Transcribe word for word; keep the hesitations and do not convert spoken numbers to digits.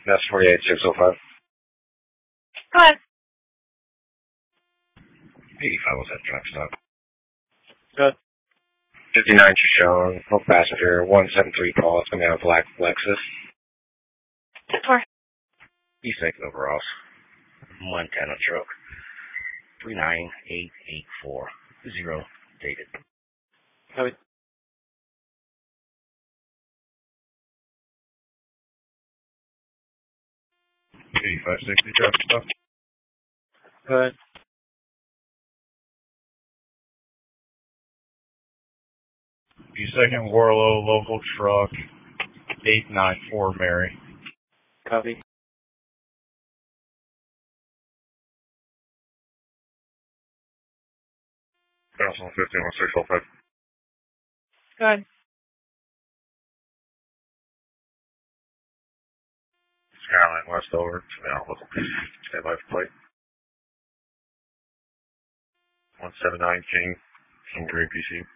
That's forty-eight six oh five. Go ahead. eighty-five was that truck stop. Good. fifty-nine Shoshone, no passenger, one seven three call. It's going to have a black Lexus. Four. East Lake overalls. Montana truck. three nine eight eight four zero dated. Copy. eighty-five sixty truck stop. Go ahead. Second Warlow, local truck, eight nine four Mary. Copy. Council fifteen one six oh five. Go ahead. Skyline West over. Now, stand by for plate. one seven nine King, King Green P C.